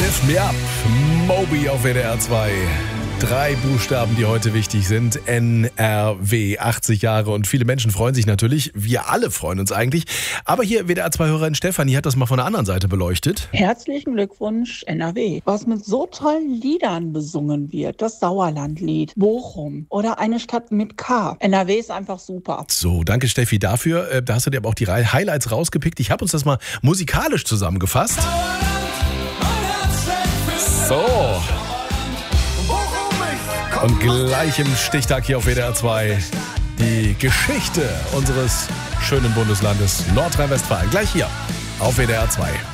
Lift Me Up, Moby auf WDR 2. 3 Buchstaben, die heute wichtig sind. NRW, 80 Jahre. Und viele Menschen freuen sich natürlich. Wir alle freuen uns eigentlich. Aber hier WDR 2-Hörerin Stefanie hat das mal von der anderen Seite beleuchtet. Herzlichen Glückwunsch, NRW. Was mit so tollen Liedern besungen wird. Das Sauerlandlied, Bochum oder eine Stadt mit K. NRW ist einfach super. So, danke Steffi dafür. Da hast du dir aber auch die Highlights rausgepickt. Ich habe uns das mal musikalisch zusammengefasst. So. Und gleich im Stichtag hier auf WDR 2 die Geschichte unseres schönen Bundeslandes Nordrhein-Westfalen. Gleich hier auf WDR 2.